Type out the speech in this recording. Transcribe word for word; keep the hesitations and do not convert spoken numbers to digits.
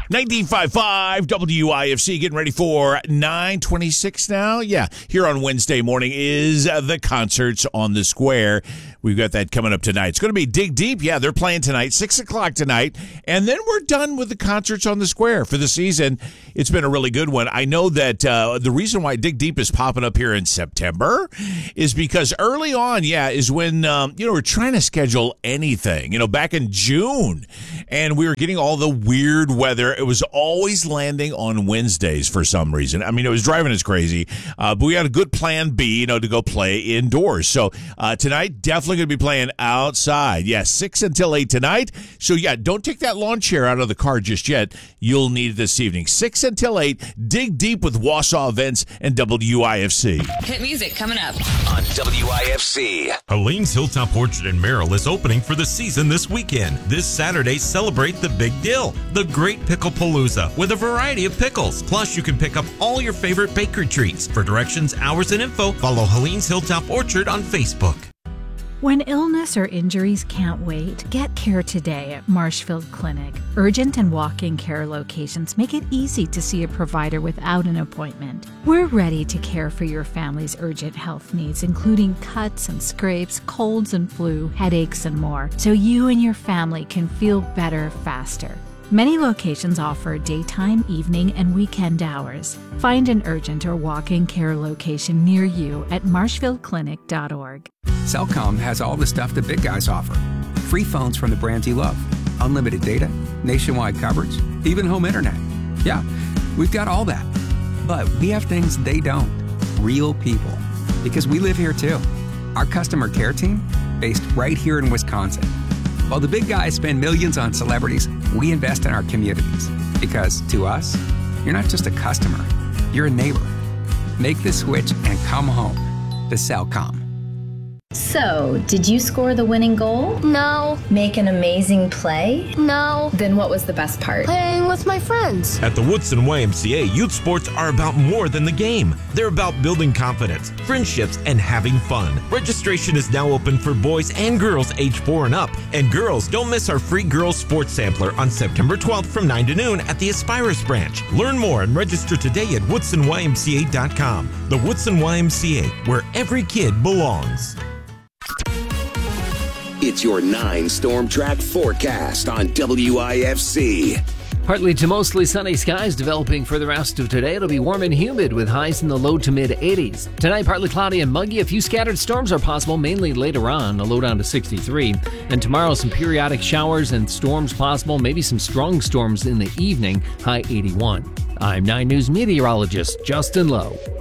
nineteen fifty-five W I F C, getting ready for nine twenty-six now. Yeah, here on Wednesday morning is the Concerts on the Square. We've got that coming up tonight. It's going to be Dig Deep. Yeah, they're playing tonight, six o'clock tonight. And then we're done with the Concerts on the Square for the season. It's been a really good one. I know that uh, the reason why Dig Deep is popping up here in September is because early on, yeah, is when, um, you know, we're trying to schedule anything, you know, back in June. And we were getting all the weird weather. It was always landing on Wednesdays for some reason. I mean, it was driving us crazy. Uh, but we had a good plan B, you know, to go play indoors. So uh, tonight, definitely going to be playing outside. Yeah, six until eight tonight. So, yeah, don't take that lawn chair out of the car just yet. You'll need it this evening. six until eight, Dig Deep with Wausau Events and W I F C. Hit music coming up on W I F C. Helene's Hilltop Orchard in Merrill is opening for the season this weekend. This Saturday, celebrate the big deal, the Great Pickle Palooza, with a variety of pickles. Plus, you can pick up all your favorite bakery treats. For directions, hours, and info, follow Helene's Hilltop Orchard on Facebook. When illness or injuries can't wait, get care today at Marshfield Clinic. Urgent and walk-in care locations make it easy to see a provider without an appointment. We're ready to care for your family's urgent health needs, including cuts and scrapes, colds and flu, headaches, and more, so you and your family can feel better faster. Many locations offer daytime, evening, and weekend hours. Find an urgent or walk-in care location near you at marshfield clinic dot org. Cellcom has all the stuff the big guys offer. Free phones from the brands you love, unlimited data, nationwide coverage, even home internet. Yeah, we've got all that. But we have things they don't. Real people. Because we live here too. Our customer care team, based right here in Wisconsin. While the big guys spend millions on celebrities, we invest in our communities. Because to us, you're not just a customer, you're a neighbor. Make the switch and come home to Cellcom. So, did you score the winning goal? No. Make an amazing play? No. Then what was the best part? Playing with my friends. At the Woodson Y M C A, youth sports are about more than the game. They're about building confidence, friendships, and having fun. Registration is now open for boys and girls age four and up. And girls, don't miss our free girls sports sampler on September twelfth from nine to noon at the Aspirus branch. Learn more and register today at woodson y m c a dot com. The Woodson Y M C A, where every kid belongs. It's your nine Storm Track forecast on W I F C. Partly to mostly sunny skies developing for the rest of today. It'll be warm and humid with highs in the low to mid eighties. Tonight, partly cloudy and muggy. A few scattered storms are possible, mainly later on, a low down to sixty-three. And tomorrow, some periodic showers and storms possible, maybe some strong storms in the evening, high eighty-one. I'm nine News meteorologist Justin Lowe.